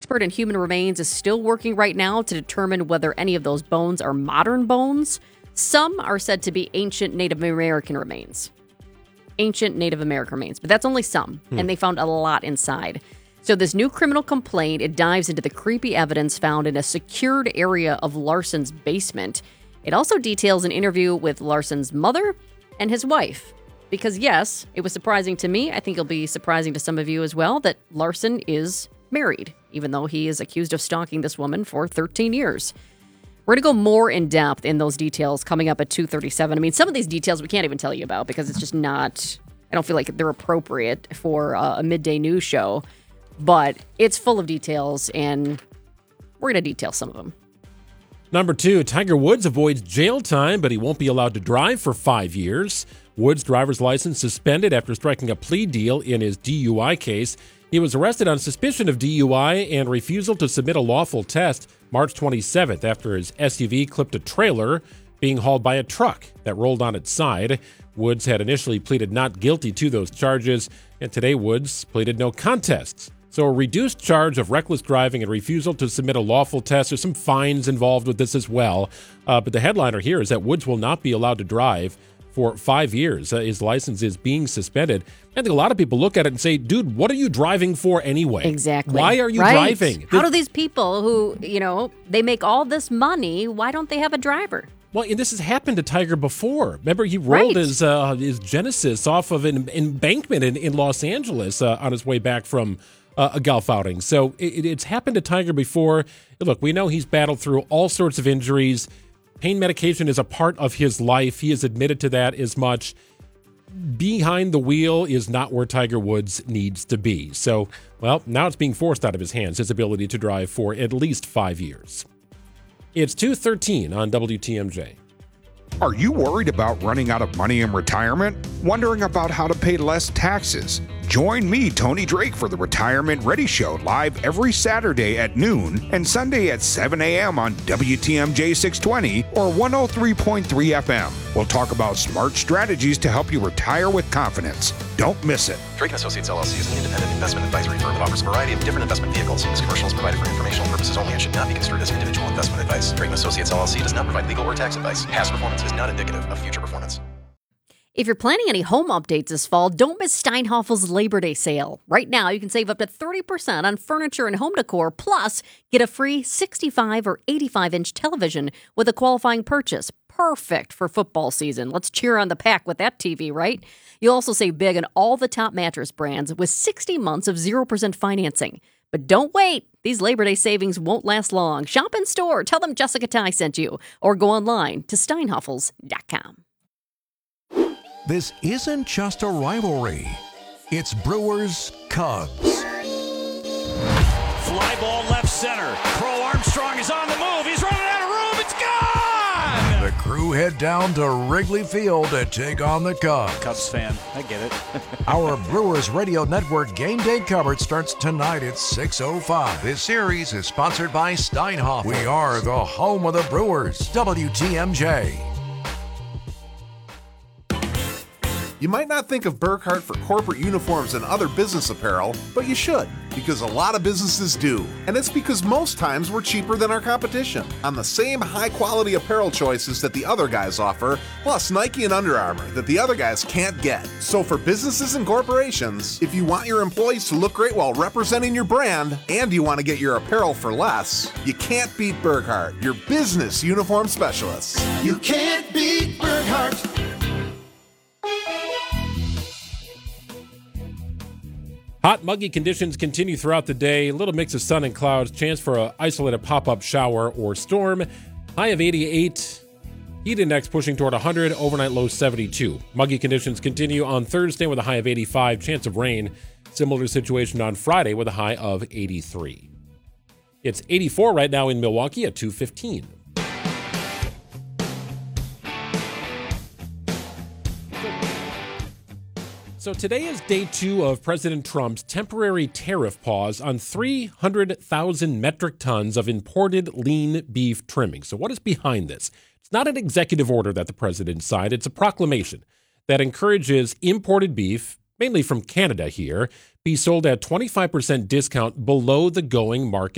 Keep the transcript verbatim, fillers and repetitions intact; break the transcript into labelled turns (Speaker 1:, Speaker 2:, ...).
Speaker 1: expert in human remains is still working right now to determine whether any of those bones are modern bones. Some are said to be ancient Native American remains. Ancient Native American remains, but that's only some, hmm. and they found a lot inside. So this new criminal complaint, it dives into the creepy evidence found in a secured area of Larson's basement. It also details an interview with Larson's mother and his wife. Because yes, it was surprising to me, I think it'll be surprising to some of you as well, that Larson is married, even though he is accused of stalking this woman for thirteen years. We're going to go more in depth in those details coming up at two thirty-seven. I mean, some of these details we can't even tell you about because it's just not, I don't feel like they're appropriate for uh, a midday news show, but it's full of details and we're going to detail some of them.
Speaker 2: Number two, Tiger Woods avoids jail time, but he won't be allowed to drive for five years. Woods' driver's license suspended after striking a plea deal in his D U I case. He was arrested on suspicion of D U I and refusal to submit a lawful test March twenty-seventh after his S U V clipped a trailer being hauled by a truck that rolled on its side. Woods had initially pleaded not guilty to those charges, and today Woods pleaded no contests. So a reduced charge of reckless driving and refusal to submit a lawful test. There's some fines involved with this as well. Uh, but the headliner here is that Woods will not be allowed to drive for five years. Uh, his license is being suspended. I think a lot of people look at it and say, dude, what are you driving for anyway?
Speaker 1: Exactly.
Speaker 2: Why are you
Speaker 1: right.
Speaker 2: driving?
Speaker 1: How do these people who, you know, they make all this money, why don't they have a driver?
Speaker 2: Well, and this has happened to Tiger before. Remember, he rolled
Speaker 1: right.
Speaker 2: his uh, his Genesis off of an embankment in, in Los Angeles uh, on his way back from uh, a golf outing. So it, it's happened to Tiger before. Look, we know he's battled through all sorts of injuries. Pain medication is a part of his life. He has admitted to that as much. Behind the wheel is not where Tiger Woods needs to be. So, well, now it's being forced out of his hands, his ability to drive for at least five years. It's two thirteen on W T M J.
Speaker 3: Are you worried about running out of money in retirement? Wondering about how to pay less taxes? Join me, Tony Drake, for the Retirement Ready Show, live every Saturday at noon and Sunday at seven a.m. on W T M J six twenty or one oh three point three F M. We'll talk about smart strategies to help you retire with confidence. Don't miss it.
Speaker 4: Drake and Associates L L C is an independent investment advisory firm that offers a variety of different investment vehicles. This commercial is provided for informational purposes only and should not be construed as individual investment advice. Drake and Associates L L C does not provide legal or tax advice. Past performance is not indicative of future performance.
Speaker 1: If you're planning any home updates this fall, don't miss Steinhaffel's Labor Day sale. Right now, you can save up to thirty percent on furniture and home decor, plus get a free sixty-five or eighty-five inch television with a qualifying purchase. Perfect for football season. Let's cheer on the Pack with that T V, right? You'll also save big on all the top mattress brands with sixty months of zero percent financing. But don't wait. These Labor Day savings won't last long. Shop in store. Tell them Jessica Ty sent you. Or go online to steinhaffels dot com.
Speaker 5: This isn't just a rivalry. It's Brewers Cubs.
Speaker 6: Fly ball left center. Crow Armstrong is on the move. He's running out of room. It's gone!
Speaker 5: The crew head down to Wrigley Field to take on the Cubs.
Speaker 6: Cubs fan. I get it.
Speaker 5: Our Brewers Radio Network game day coverage starts tonight at six oh five. This series is sponsored by Steinhoff. We are the home of the Brewers. W T M J.
Speaker 7: You might not think of Burkhart for corporate uniforms and other business apparel, but you should, because a lot of businesses do. And it's because most times we're cheaper than our competition on the same high-quality apparel choices that the other guys offer, plus Nike and Under Armour that the other guys can't get. So for businesses and corporations, if you want your employees to look great while representing your brand, and you want to get your apparel for less, you can't beat Burkhart, your business uniform specialists.
Speaker 8: You can't beat Burkhart.
Speaker 2: Hot, muggy conditions continue throughout the day. A little mix of sun and clouds. Chance for an isolated pop-up shower or storm. High of eighty-eight. Heat index pushing toward one hundred. Overnight low seventy-two. Muggy conditions continue on Thursday with a high of eighty-five. Chance of rain. Similar situation on Friday with a high of eighty-three. It's eighty-four right now in Milwaukee at two fifteen. So today is day two of President Trump's temporary tariff pause on three hundred thousand metric tons of imported lean beef trimming. So what is behind this? It's not an executive order that the president signed. It's a proclamation that encourages imported beef, mainly from Canada here, be sold at twenty-five percent discount below the going market